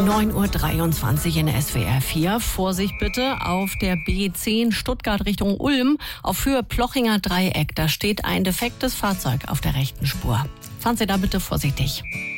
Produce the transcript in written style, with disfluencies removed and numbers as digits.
9:23 Uhr in SWR 4. Vorsicht bitte auf der B10 Stuttgart Richtung Ulm auf Höhe Plochinger Dreieck. Da steht ein defektes Fahrzeug auf der rechten Spur. Fahren Sie da bitte vorsichtig.